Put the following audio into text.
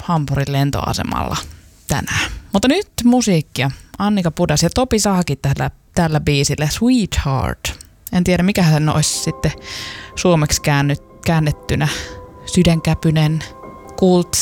Hampurin lentoasemalla tänään. Mutta nyt musiikkia. Annika Pudas ja Topi Sahakin tällä biisillä Sweetheart. En tiedä mikä hän olisi sitten suomeksi käännettynä. Sydänkäpynen, kult,